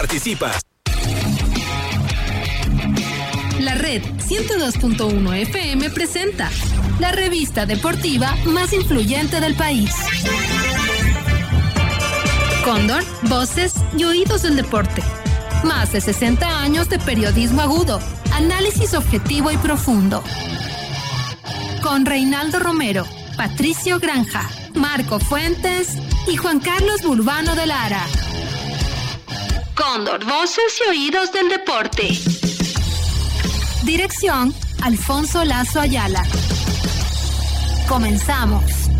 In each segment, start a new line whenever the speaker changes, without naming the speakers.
participas.
La Red 102.1 FM presenta la revista deportiva más influyente del país. Cóndor, voces y oídos del deporte. Más de 60 años de periodismo agudo, análisis objetivo y profundo. Con Reinaldo Romero, Patricio Granja, Marco Fuentes y Juan Carlos Burbano de Lara. Cóndor, voces y oídos del deporte. Dirección, Alfonso Lazo Ayala. Comenzamos.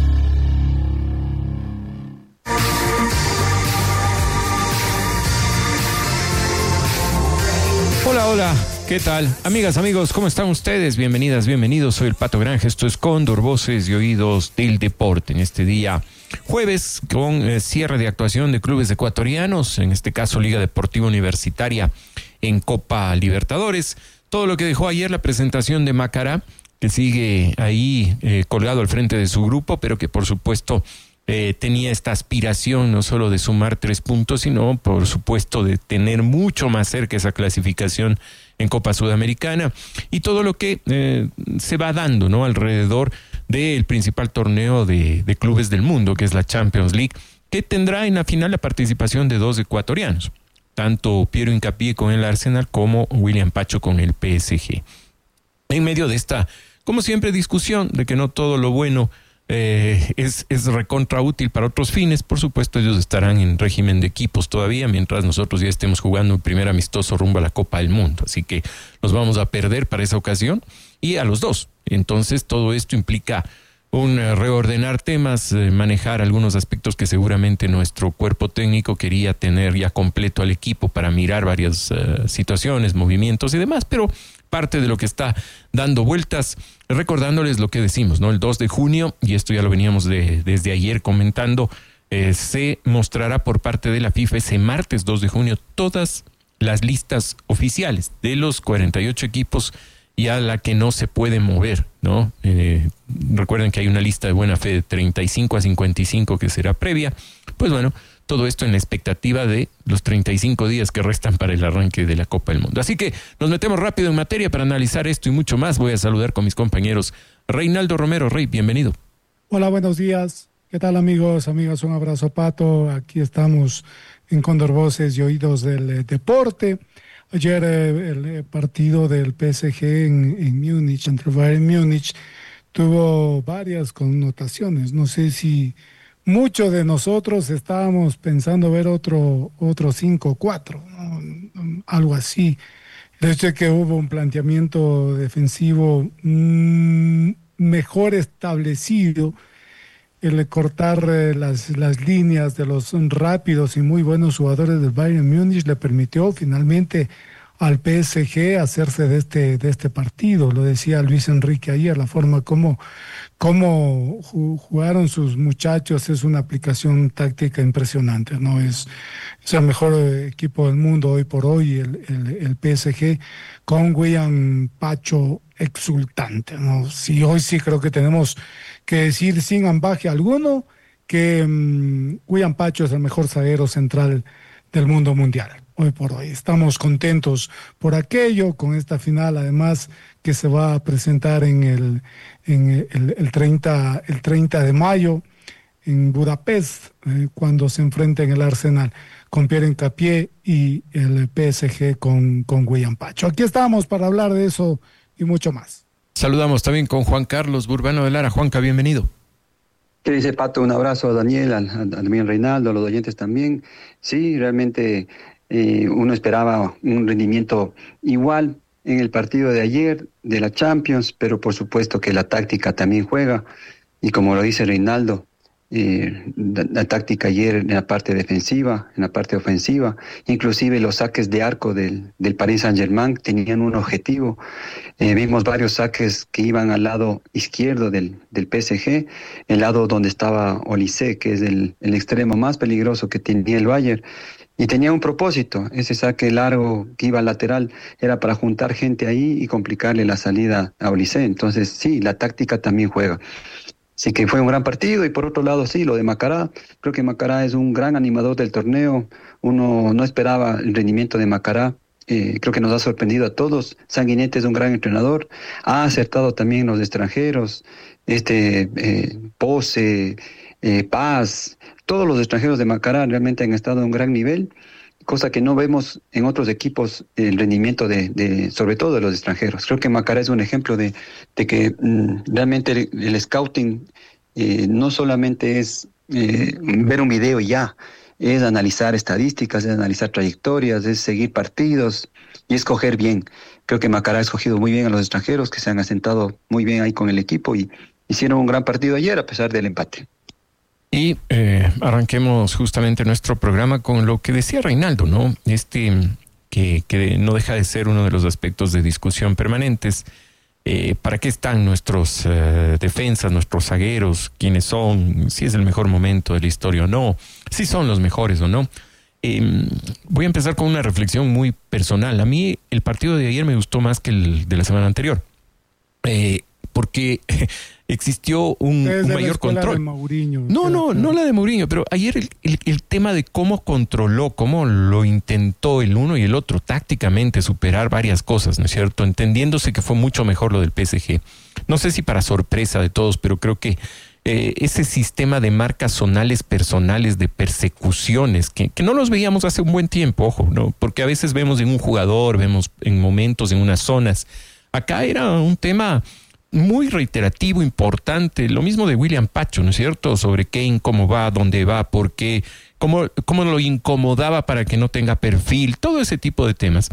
Hola, hola, ¿qué tal? Amigas, amigos, ¿cómo están ustedes? Bienvenidas, bienvenidos. Soy el Pato Granja, esto es Cóndor, voces y oídos del deporte. En este día jueves, con cierre de actuación de clubes ecuatorianos, en este caso Liga Deportiva Universitaria en Copa Libertadores. Todo lo que dejó ayer la presentación de Macará, que sigue ahí colgado al frente de su grupo, pero que por supuesto tenía esta aspiración no solo de sumar 3 puntos, sino por supuesto de tener mucho más cerca esa clasificación en Copa Sudamericana y todo lo que se va dando, ¿no?, alrededor del principal torneo de clubes del mundo, que es la Champions League, que tendrá en la final la participación de 2 ecuatorianos, tanto Piero Hincapié con el Arsenal como William Pacho con el PSG. En medio de esta, como siempre, discusión de que no todo lo bueno es recontra útil para otros fines. Por supuesto, ellos estarán en régimen de equipos todavía, mientras nosotros ya estemos jugando un primer amistoso rumbo a la Copa del Mundo. Así que nos vamos a perder para esa ocasión y a los dos. Entonces, todo esto implica un reordenar temas, manejar algunos aspectos que seguramente nuestro cuerpo técnico quería tener ya completo al equipo para mirar varias situaciones, movimientos y demás, pero parte de lo que está dando vueltas, recordándoles lo que decimos, ¿no? El 2 de junio, y esto ya lo veníamos desde ayer comentando, se mostrará por parte de la FIFA ese martes 2 de junio todas las listas oficiales de los 48 equipos y a la que no se puede mover, ¿no? Recuerden que hay una lista de buena fe de 35 a 55 que será previa. Pues bueno, todo esto en la expectativa de los 35 días que restan para el arranque de la Copa del Mundo. Así que nos metemos rápido en materia para analizar esto y mucho más. Voy a saludar con mis compañeros. Reinaldo Romero, Rey, bienvenido.
Hola, buenos días. ¿Qué tal, amigos, amigas? Un abrazo, Pato. Aquí estamos en Cóndor, voces y oídos del deporte. Ayer el partido del PSG en Múnich, entre Bayern Múnich, tuvo varias connotaciones. No sé si muchos de nosotros estábamos pensando ver otro 5-4, ¿no? Algo así. El hecho de que hubo un planteamiento defensivo mejor establecido, el cortar las líneas de los rápidos y muy buenos jugadores del Bayern Múnich le permitió finalmente al PSG hacerse de este partido. Lo decía Luis Enrique ayer, la forma como jugaron sus muchachos es una aplicación táctica impresionante, ¿no? Es el mejor equipo del mundo hoy por hoy, el PSG, con William Pacho exultante, ¿no? Sí, hoy sí creo que tenemos que decir sin ambaje alguno que William Pacho es el mejor zaguero central del mundo mundial. Hoy por hoy estamos contentos por aquello, con esta final además que se va a presentar en el 30 de mayo en Budapest, cuando se enfrenten el Arsenal con Pierre Hincapié y el PSG con William Pacho. Aquí estamos para hablar de eso y mucho más.
Saludamos también con Juan Carlos Burbano de Lara. Juanca, bienvenido.
¿Qué dice, Pato? Un abrazo a Daniel, también Reinaldo, a los oyentes también. Sí, realmente uno esperaba un rendimiento igual en el partido de ayer de la Champions, pero por supuesto que la táctica también juega, y como lo dice Reinaldo, la táctica ayer en la parte defensiva, en la parte ofensiva, inclusive los saques de arco del Paris Saint-Germain tenían un objetivo. Vimos varios saques que iban al lado izquierdo del PSG, el lado donde estaba Olise, que es el extremo más peligroso que tenía el Bayern, y tenía un propósito. Ese saque largo que iba al lateral era para juntar gente ahí y complicarle la salida a Olise. Entonces sí, la táctica también juega. Así que fue un gran partido. Y por otro lado, sí, lo de Macará. Creo que Macará es un gran animador del torneo. Uno no esperaba el rendimiento de Macará. Creo que nos ha sorprendido a todos. Sanguinetti es un gran entrenador. Ha acertado también los extranjeros. Pose, Paz. Todos los extranjeros de Macará realmente han estado a un gran nivel, cosa que no vemos en otros equipos, el rendimiento sobre todo de los extranjeros. Creo que Macará es un ejemplo de que realmente el scouting no solamente es ver un video y ya, es analizar estadísticas, es analizar trayectorias, es seguir partidos y escoger bien. Creo que Macará ha escogido muy bien a los extranjeros, que se han asentado muy bien ahí con el equipo y hicieron un gran partido ayer a pesar del empate.
Y arranquemos justamente nuestro programa con lo que decía Reinaldo, ¿no? Que no deja de ser uno de los aspectos de discusión permanentes. ¿Para qué están nuestros defensas, nuestros zagueros? ¿Quiénes son? ¿Si es el mejor momento de la historia o no? ¿Si son los mejores o no? Voy a empezar con una reflexión muy personal. A mí el partido de ayer me gustó más que el de la semana anterior. Porque existió un mayor control.
De Mourinho,
no la de Mourinho, pero ayer el tema de cómo controló, cómo lo intentó el uno y el otro tácticamente superar varias cosas, ¿no es cierto? Entendiéndose que fue mucho mejor lo del PSG. No sé si para sorpresa de todos, pero creo que ese sistema de marcas zonales personales, de persecuciones, que no los veíamos hace un buen tiempo, ojo, ¿no? Porque a veces vemos en un jugador, vemos en momentos, en unas zonas. Acá era un tema muy reiterativo, importante, lo mismo de William Pacho, ¿no es cierto? Sobre Kane, cómo va, dónde va, por qué, cómo lo incomodaba para que no tenga perfil, todo ese tipo de temas.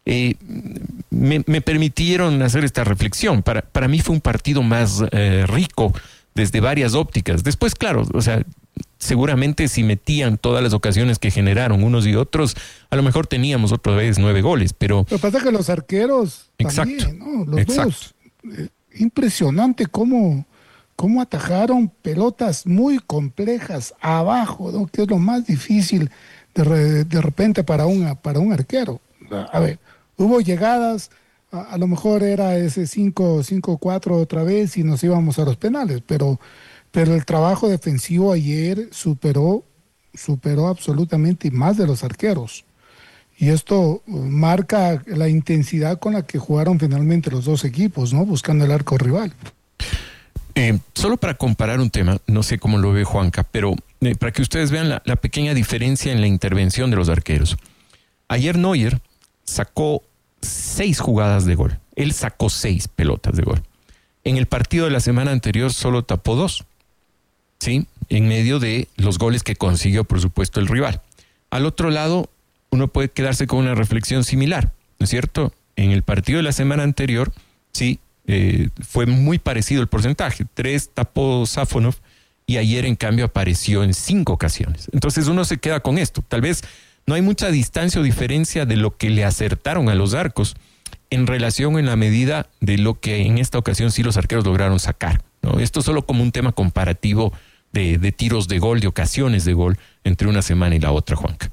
Me permitieron hacer esta reflexión. Para mí fue un partido más rico desde varias ópticas. Después, claro, o sea, seguramente si metían todas las ocasiones que generaron unos y otros, a lo mejor teníamos otra vez 9 goles, pero...
Lo que pasa es que los arqueros también, ¿no? Los dos. Impresionante cómo atajaron pelotas muy complejas abajo, ¿no? Que es lo más difícil de repente para un arquero. A ver, hubo llegadas, a lo mejor era ese 5-4 otra vez y nos íbamos a los penales, pero el trabajo defensivo ayer superó absolutamente más de los arqueros. Y esto marca la intensidad con la que jugaron finalmente los dos equipos, ¿no? Buscando el arco rival.
Solo para comparar un tema, no sé cómo lo ve Juanca, pero para que ustedes vean la pequeña diferencia en la intervención de los arqueros. Ayer Neuer sacó 6 jugadas de gol. Él sacó 6 pelotas de gol. En el partido de la semana anterior solo tapó 2. ¿Sí? En medio de los goles que consiguió, por supuesto, el rival. Al otro lado, uno puede quedarse con una reflexión similar, ¿no es cierto? En el partido de la semana anterior, sí, fue muy parecido el porcentaje. 3 tapó Safonov y ayer, en cambio, apareció en 5 ocasiones. Entonces uno se queda con esto. Tal vez no hay mucha distancia o diferencia de lo que le acertaron a los arcos en relación en la medida de lo que en esta ocasión sí los arqueros lograron sacar, ¿no? Esto solo como un tema comparativo de tiros de gol, de ocasiones de gol entre una semana y la otra, Juanca.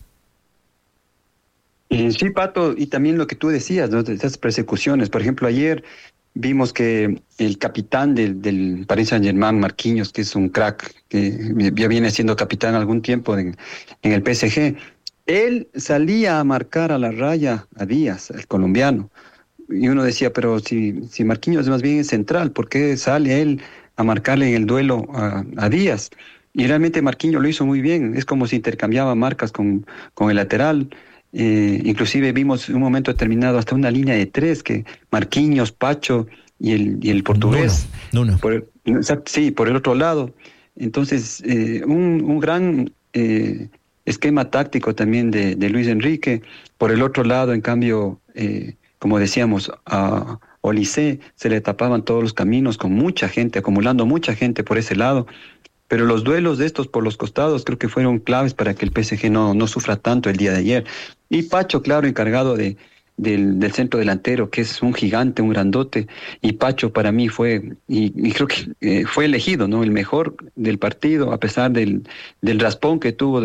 Sí, Pato, y también lo que tú decías, ¿no? De esas persecuciones. Por ejemplo, ayer vimos que el capitán del Paris Saint-Germain, Marquinhos, que es un crack, que ya viene siendo capitán algún tiempo en el PSG, él salía a marcar a la raya a Díaz, el colombiano. Y uno decía, pero si Marquinhos más bien es central, ¿por qué sale él a marcarle en el duelo a Díaz? Y realmente Marquinhos lo hizo muy bien. Es como si intercambiaba marcas con el lateral. Inclusive vimos en un momento determinado hasta una línea de 3 que Marquinhos, Pacho y el portugués.
No.
Por el otro lado. Entonces, un gran esquema táctico también de Luis Enrique. Por el otro lado, en cambio, como decíamos, a Olise se le tapaban todos los caminos con mucha gente, acumulando mucha gente por ese lado. Pero los duelos de estos por los costados creo que fueron claves para que el PSG no sufra tanto el día de ayer. Y Pacho, claro, encargado del centro delantero, que es un gigante, un grandote. Y Pacho para mí fue, y creo que fue elegido, ¿no? El mejor del partido, a pesar del raspón que tuvo